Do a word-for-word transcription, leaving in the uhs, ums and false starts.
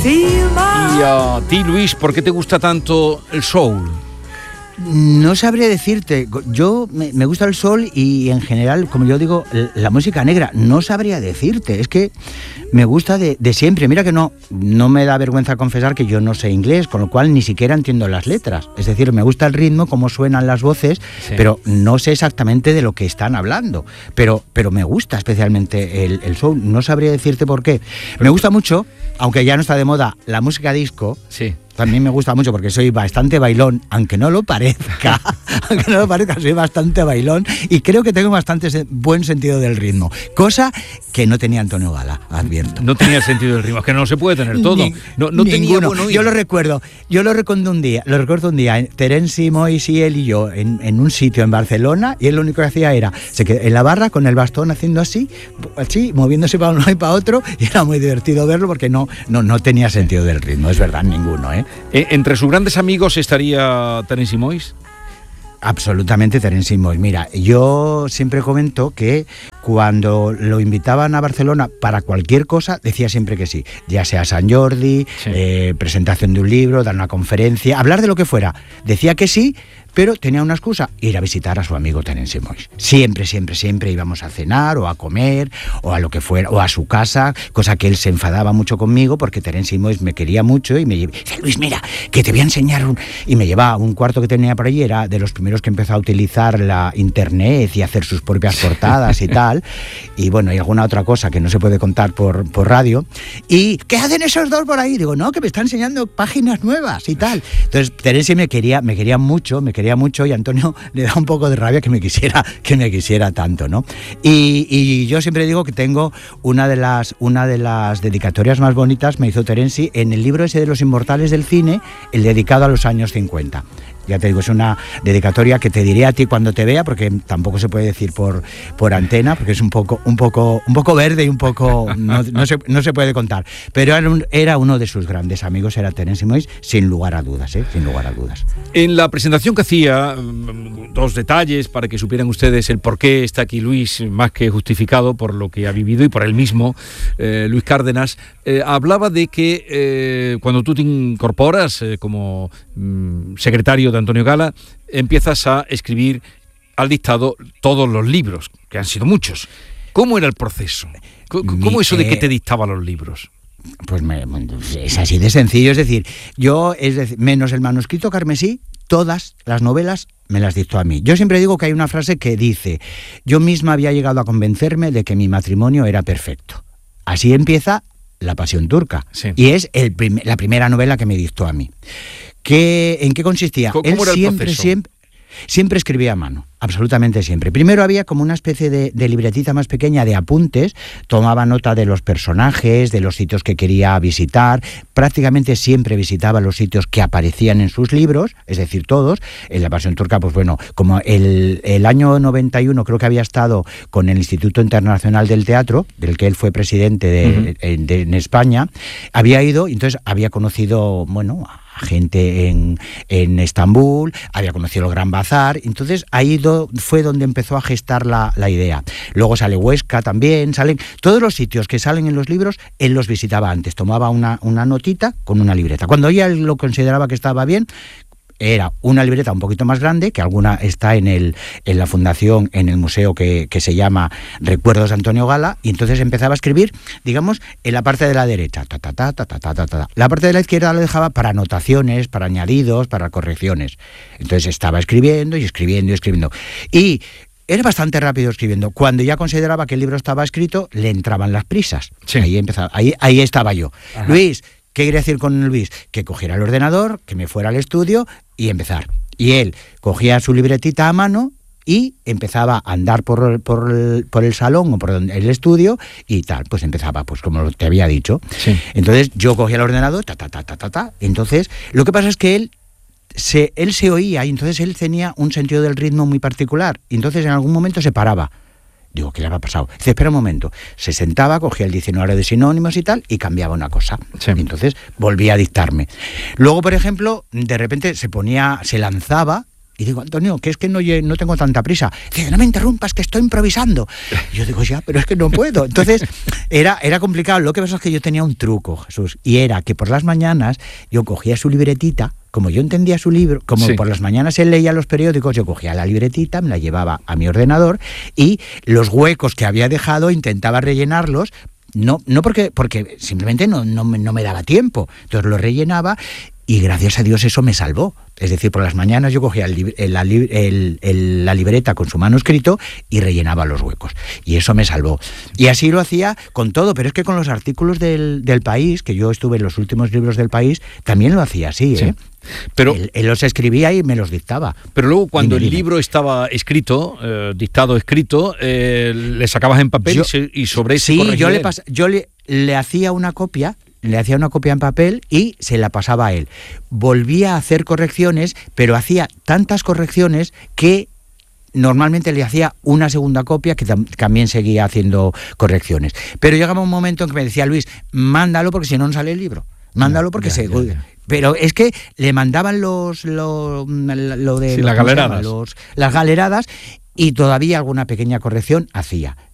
Y a ti, Luis, ¿por qué te gusta tanto el soul? No sabría decirte. Yo me, me gusta el soul y en general, como yo digo, la música negra. No sabría decirte. Es que me gusta de, de siempre. Mira que no, no me da vergüenza confesar que yo no sé inglés, con lo cual ni siquiera entiendo las letras. Es decir, me gusta el ritmo, cómo suenan las voces, sí. Pero no sé exactamente de lo que están hablando. Pero, pero me gusta especialmente el, el soul. No sabría decirte por qué. Me gusta mucho, aunque ya no está de moda, la música disco. Sí. También me gusta mucho porque soy bastante bailón, aunque no lo parezca, aunque no lo parezca, soy bastante bailón y creo que tengo bastante se- buen sentido del ritmo, cosa que no tenía Antonio Gala, advierto. No tenía sentido del ritmo, es que no se puede tener todo. Ni, no no tenía buen oído. Yo lo recuerdo, yo lo recuerdo un día, lo recuerdo un día, Terenci Mois y él y yo en, en un sitio en Barcelona y él lo único que hacía era, se quedó en la barra con el bastón haciendo así, así, moviéndose para uno y para otro y era muy divertido verlo porque no, no, no tenía sentido del ritmo, es verdad, ninguno, ¿eh? Eh, ¿Entre sus grandes amigos estaría Terenci Mois? Absolutamente Terenci Mois. Mira, yo siempre comento que cuando lo invitaban a Barcelona para cualquier cosa, decía siempre que sí. Ya sea San Jordi, sí. eh, presentación de un libro, dar una conferencia, hablar de lo que fuera. Decía que sí, pero tenía una excusa, ir a visitar a su amigo Terenci Mois. Siempre, siempre, siempre íbamos a cenar o a comer o a lo que fuera, o a su casa, cosa que él se enfadaba mucho conmigo porque Terenci Mois me quería mucho y me llevaba, Luis, mira, que te voy a enseñar un... Y me llevaba un cuarto que tenía por allí, era de los primeros que empezó a utilizar la internet y hacer sus propias portadas y tal, y bueno, y alguna otra cosa que no se puede contar por, por radio. ¿Y qué hacen esos dos por ahí? Digo, no, que me están enseñando páginas nuevas y tal. Entonces, Terenci me quería, me quería mucho, me quería mucho y Antonio le da un poco de rabia que me quisiera, que me quisiera tanto, ¿no? Y, y yo siempre digo que tengo una de las, una de las dedicatorias más bonitas, me hizo Terenci en el libro ese de los inmortales del cine, el dedicado a los años cincuenta. Ya te digo, es una dedicatoria que te diré a ti cuando te vea, porque tampoco se puede decir por, por antena, porque es un poco, un poco, un poco verde y un poco no, no, se, no se puede contar. Pero era, un, era uno de sus grandes amigos, era Terenci Mois, sin lugar a dudas, ¿eh? sin lugar a dudas. En la presentación que hacía, dos detalles para que supieran ustedes el por qué está aquí Luis, más que justificado por lo que ha vivido y por él mismo, eh, Luis Cárdenas, eh, hablaba de que eh, cuando tú te incorporas eh, como mm, secretario de Antonio Gala, empiezas a escribir al dictado todos los libros, que han sido muchos. ¿Cómo era el proceso? ¿Cómo Mi, eso de que te dictaba los libros? Pues me, es así de sencillo, es decir, yo, es decir, menos el manuscrito carmesí, todas las novelas me las dictó a mí. Yo siempre digo que hay una frase que dice, yo misma había llegado a convencerme de que mi matrimonio era perfecto. Así empieza La Pasión Turca, sí. Y es el prim- la primera novela que me dictó a mí. ¿Qué, ¿En qué consistía? ¿Cómo Él era el siempre, proceso? siempre, siempre escribía a mano, absolutamente siempre. Primero había como una especie de, de libretita más pequeña de apuntes, tomaba nota de los personajes, de los sitios que quería visitar, prácticamente siempre visitaba los sitios que aparecían en sus libros, es decir, todos. En La Pasión Turca, pues bueno, como el, el año noventa y uno creo que había estado con el Instituto Internacional del Teatro, del que él fue presidente de, uh-huh. de, de, en España, había ido, entonces había conocido, bueno, a gente en, en Estambul, había conocido el Gran Bazar, entonces ahí do, fue donde empezó a gestar la, la idea. Luego sale Huesca también, salen todos los sitios que salen en los libros, él los visitaba antes, tomaba una, una notita con una libreta. Cuando ya él lo consideraba que estaba bien, era una libreta un poquito más grande, que alguna está en el en la fundación, en el museo que, que se llama Recuerdos de Antonio Gala, y entonces empezaba a escribir, digamos, en la parte de la derecha, ta, ta, ta, ta, ta, ta, ta, ta. La parte de la izquierda la dejaba para anotaciones, para añadidos, para correcciones. Entonces estaba escribiendo y escribiendo y escribiendo. Y era bastante rápido escribiendo. Cuando ya consideraba que el libro estaba escrito, le entraban las prisas. Sí. Ahí empezaba, ahí, ahí estaba yo. Ajá. Luis, ¿qué quería decir con Luis? Que cogiera el ordenador, que me fuera al estudio y empezar. Y él cogía su libretita a mano y empezaba a andar por, por, el, por el salón o por el estudio y tal. Pues empezaba, pues como te había dicho. Sí. Entonces yo cogía el ordenador, ta, ta, ta, ta, ta, ta. Entonces, lo que pasa es que él se, él se oía y entonces él tenía un sentido del ritmo muy particular. Y entonces en algún momento se paraba. Digo, ¿qué le había pasado? Dice, espera un momento. Se sentaba, cogía el diccionario de sinónimos y tal, y cambiaba una cosa. Sí. Y entonces volvía a dictarme. Luego, por ejemplo, de repente se ponía, se lanzaba Y digo, Antonio, que es que no, no tengo tanta prisa. Dice, no me interrumpas, que estoy improvisando. Y yo digo, ya, pero es que no puedo. Entonces, era, era complicado. Lo que pasa es que yo tenía un truco, Jesús, y era que por las mañanas yo cogía su libretita, como yo entendía su libro, como sí. por las mañanas él leía los periódicos, yo cogía la libretita, me la llevaba a mi ordenador y los huecos que había dejado intentaba rellenarlos. No, no porque, porque simplemente no, no, no me daba tiempo. Entonces lo rellenaba y gracias a Dios eso me salvó. Es decir, por las mañanas yo cogía el, el, el, el, la libreta con su manuscrito y rellenaba los huecos. Y eso me salvó. Y así lo hacía con todo, pero es que con los artículos del, del País, que yo estuve en los últimos libros del País, también lo hacía así, ¿eh? Sí. Pero él, él los escribía y me los dictaba. Pero luego cuando dime, el dime. libro estaba escrito, eh, dictado escrito, eh, le sacabas en papel yo, y, se, y sobre ese sí, yo le pas, yo le, le hacía una copia. Le hacía una copia en papel y se la pasaba a él. Volvía a hacer correcciones, pero hacía tantas correcciones que normalmente le hacía una segunda copia que tam- también seguía haciendo correcciones. Pero llegaba un momento en que me decía, Luis, mándalo porque si no no sale el libro. Mándalo porque ya, se... Ya, ya. Pero es que le mandaban los... Lo, lo de... Sí, las galeradas. Los, las galeradas y todavía alguna pequeña corrección hacía.